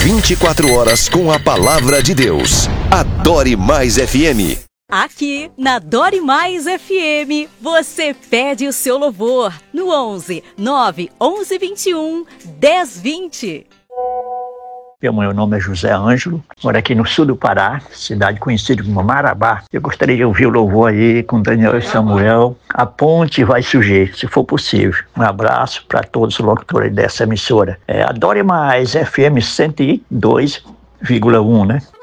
24 horas com a palavra de Deus. Adore Mais FM. Aqui na Adore Mais FM, você pede o seu louvor no 11 9 11 21 10 20. Meu nome é José Ângelo, moro aqui no sul do Pará, cidade conhecida como Marabá. Eu gostaria de ouvir o louvor aí com Daniel e Samuel. A ponte vai surgir, se for possível. Um abraço para todos os locutores dessa emissora. Adore Mais FM 102,1, né?